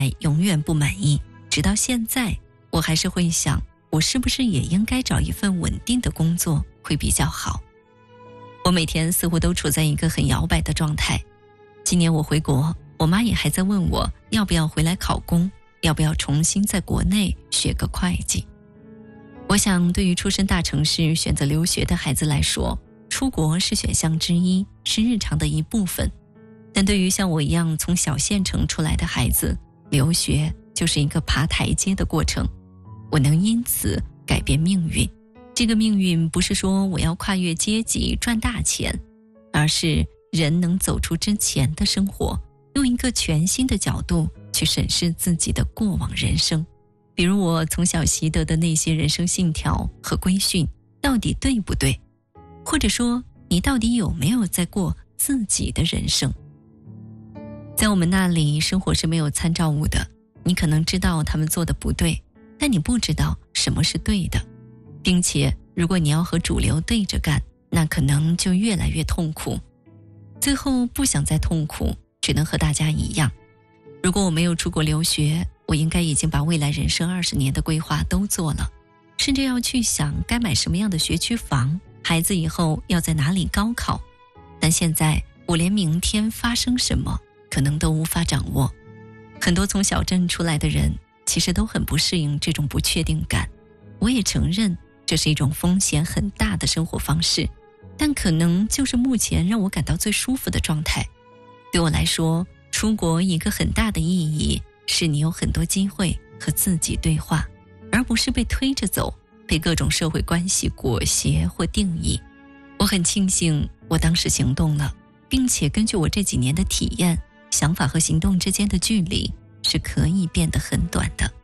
永远不满意，直到现在，我还是会想，我是不是也应该找一份稳定的工作会比较好。我每天似乎都处在一个很摇摆的状态。今年我回国，我妈也还在问我要不要回来考公，要不要重新在国内学个会计。我想对于出身大城市选择留学的孩子来说，出国是选项之一，是日常的一部分。但对于像我一样从小县城出来的孩子，留学就是一个爬台阶的过程。我能因此改变命运，这个命运不是说我要跨越阶级赚大钱，而是人能走出之前的生活，用一个全新的角度去审视自己的过往人生。比如我从小习得的那些人生信条和规训到底对不对，或者说你到底有没有在过自己的人生。在我们那里，生活是没有参照物的，你可能知道他们做的不对，但你不知道什么是对的，并且如果你要和主流对着干，那可能就越来越痛苦。最后不想再痛苦，只能和大家一样。如果我没有出国留学，我应该已经把未来人生20年的规划都做了，甚至要去想该买什么样的学区房，孩子以后要在哪里高考。但现在我连明天发生什么可能都无法掌握。很多从小镇出来的人其实都很不适应这种不确定感。我也承认这是一种风险很大的生活方式，但可能就是目前让我感到最舒服的状态。对我来说，出国一个很大的意义是你有很多机会和自己对话，而不是被推着走，被各种社会关系裹挟或定义。我很庆幸我当时行动了，并且根据我这几年的体验，想法和行动之间的距离是可以变得很短的。